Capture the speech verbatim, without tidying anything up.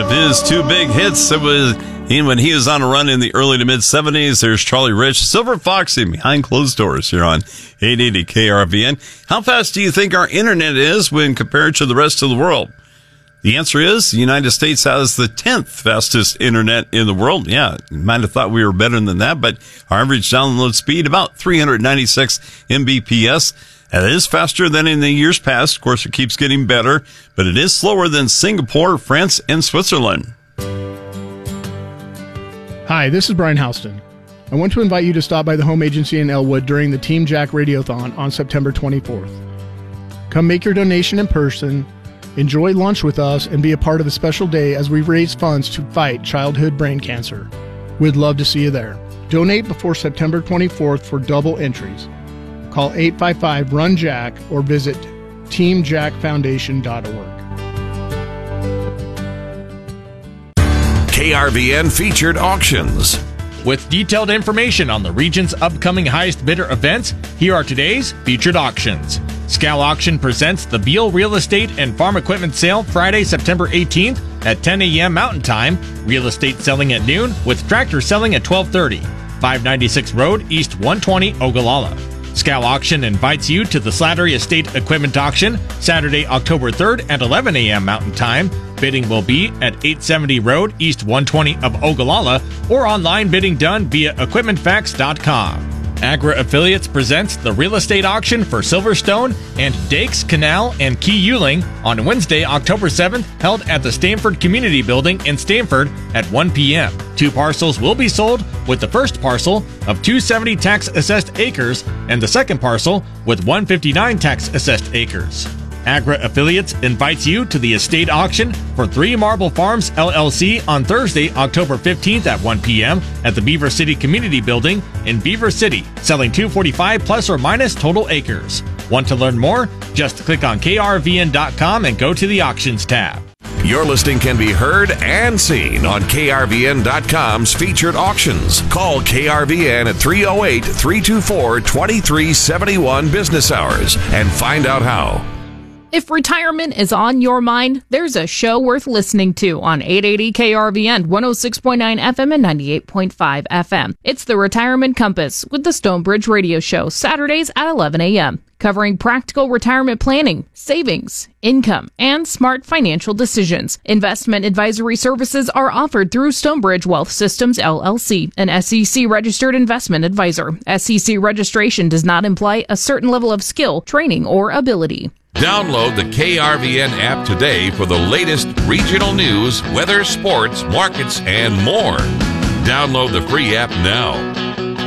of his two big hits. It was he, when he was on a run in the early to mid seventies. There's Charlie Rich, Silver Foxy, Behind Closed Doors here on eight eighty K R V N. How fast do you think our internet is when compared to the rest of the world? The answer is the United States has the tenth fastest internet in the world. Yeah, you might have thought we were better than that, but our average download speed, about three hundred ninety-six megabits per second. That is faster than in the years past. Of course, it keeps getting better, but it is slower than Singapore, France, and Switzerland. Hi, this is Brian Houston. I want to invite you to stop by the home agency in Elwood during the Team Jack Radiothon on September twenty-fourth. Come make your donation in person, enjoy lunch with us, and be a part of a special day as we raise funds to fight childhood brain cancer. We'd love to see you there. Donate before September twenty-fourth for double entries. Call eight five five, R U N Jack or visit team jack foundation dot org. K R V N Featured Auctions. With detailed information on the region's upcoming highest bidder events, here are today's featured auctions. Scal Auction presents the Beal Real Estate and Farm Equipment Sale Friday, September eighteenth at ten a.m. Mountain Time. Real estate selling at noon with tractor selling at twelve thirty. five ninety-six Road, East one twenty, Ogallala. Scal Auction invites you to the Slattery Estate Equipment Auction Saturday, October third at eleven a.m. Mountain Time. Bidding will be at eight seventy Road, East one twenty of Ogallala, or online bidding done via equipment facts dot com. Agra Affiliates presents the real estate auction for Silverstone and Dakes, Canal, and Key Yuling on Wednesday, October seventh, held at the Stamford Community Building in Stamford at one p.m. Two parcels will be sold, with the first parcel of two hundred seventy tax-assessed acres and the second parcel with one hundred fifty-nine tax-assessed acres. Agra Affiliates invites you to the estate auction for Three Marble Farms, L L C on Thursday, October fifteenth at one p.m. at the Beaver City Community Building in Beaver City, selling two hundred forty-five plus or minus total acres. Want to learn more? Just click on K R V N dot com and go to the Auctions tab. Your listing can be heard and seen on K R V N dot com's Featured Auctions. Call K R V N at three oh eight, three two four, two three seven one business hours and find out how. If retirement is on your mind, there's a show worth listening to on eight eighty K R V N, one oh six point nine F M and ninety-eight point five F M. It's the Retirement Compass with the Stonebridge Radio Show, Saturdays at eleven a.m., covering practical retirement planning, savings, income, and smart financial decisions. Investment advisory services are offered through Stonebridge Wealth Systems, L L C, an S E C-registered investment advisor. S E C registration does not imply a certain level of skill, training, or ability. Download the K R V N app today for the latest regional news, weather, sports, markets, and more. Download the free app now.